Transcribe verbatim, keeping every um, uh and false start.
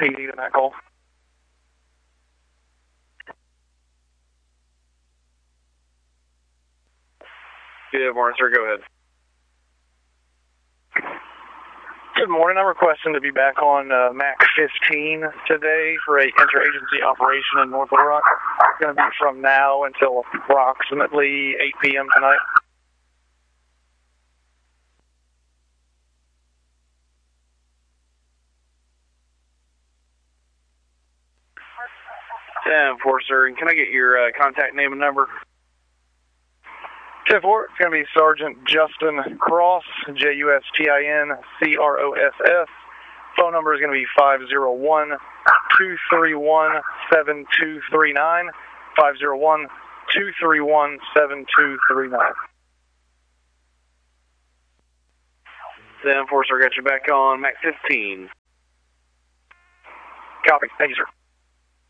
P D to that call. Yeah, morning, sir. Go ahead. Good morning. I'm requesting to be back on uh, MAC fifteen today for a interagency operation in North Little Rock. It's going to be from now until approximately eight P M tonight. ten four, sir. And can I get your uh, contact name and number? ten four, it's going to be Sergeant Justin Cross, J U S T I N C R O S S. Phone number is going to be five zero one, two three one, seven two three nine, five zero one, two three one, seven two three nine. ten four, sir. Got you back on MAC fifteen. Copy. Thank you, sir.